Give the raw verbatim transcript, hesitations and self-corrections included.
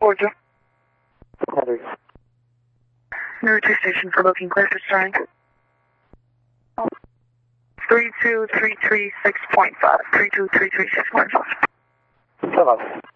Georgia. Heather. Military station for booking clear for starting. three two three three six point five. three two three three six point five. Ça va.